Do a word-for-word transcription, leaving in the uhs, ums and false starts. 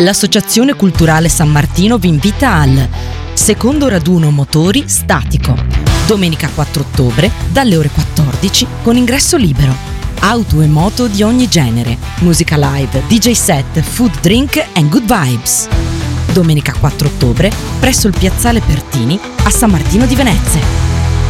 L'Associazione Culturale San Martino vi invita al secondo raduno motori statico, domenica quattro ottobre dalle ore quattordici con ingresso libero. Auto e moto di ogni genere, musica live, D J set, food, drink and good vibes. Domenica quattro ottobre presso il piazzale Pertini a San Martino di Venezia.